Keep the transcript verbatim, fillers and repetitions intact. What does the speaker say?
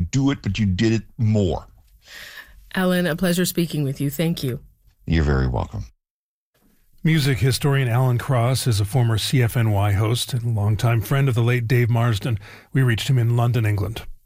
could do it, but you did it more. Alan, a pleasure speaking with you. Thank you. You're very welcome. Music historian Alan Cross is a former C F N Y host and longtime friend of the late Dave Marsden. We reached him in London, England.